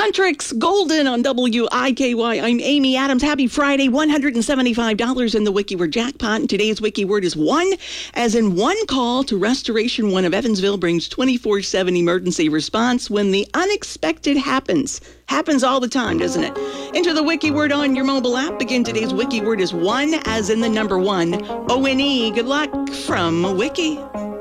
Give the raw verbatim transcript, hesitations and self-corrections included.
Huntrix Golden on W I K Y. I'm Amy Adams. Happy Friday. one hundred seventy-five dollars in the Wiki Word jackpot. And today's Wiki Word is one, as in one call to Restoration One of Evansville brings twenty-four seven emergency response when the unexpected happens. Happens all the time, doesn't it? Enter the Wiki Word on your mobile app. Again, today's Wiki Word is one, as in the number one. O N E. Good luck from Wiki.